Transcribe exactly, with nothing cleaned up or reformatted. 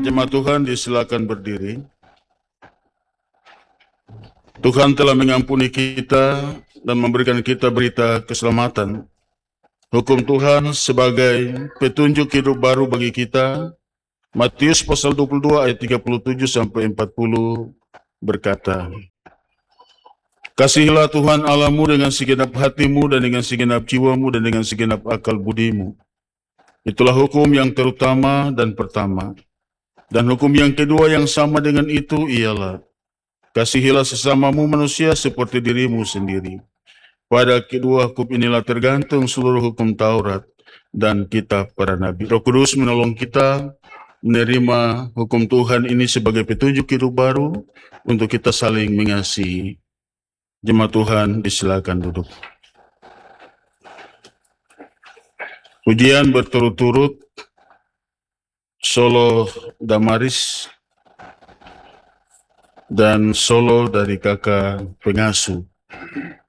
Jemaat Tuhan disilakan berdiri. Tuhan telah mengampuni kita dan memberikan kita berita keselamatan. Hukum Tuhan sebagai petunjuk hidup baru bagi kita. Matius pasal dua puluh dua ayat tiga puluh tujuh sampai empat puluh berkata, "Kasihilah Tuhan Allahmu dengan segenap hatimu dan dengan segenap jiwamu dan dengan segenap akal budimu. Itulah hukum yang terutama dan pertama. Dan hukum yang kedua yang sama dengan itu ialah, kasihilah sesamamu manusia seperti dirimu sendiri. Pada kedua hukum inilah tergantung seluruh hukum Taurat dan kitab para nabi." Roh Kudus menolong kita menerima hukum Tuhan ini sebagai petunjuk hidup baru untuk kita saling mengasihi. Jemaat Tuhan disilakan duduk. Pujian berturut-turut solo Damaris dan solo dari kakak pengasuh.